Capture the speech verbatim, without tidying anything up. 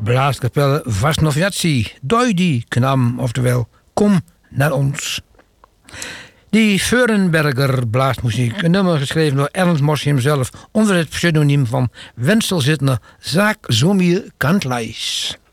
Blaaskapelle Vasnoviatie. Doi die knam, oftewel kom naar ons. Die Feurenberger blaasmuziek, een nummer geschreven door Ernst Mos hemzelf onder het pseudoniem van Wenzel Zitner, Zaak Zomir Kantleis.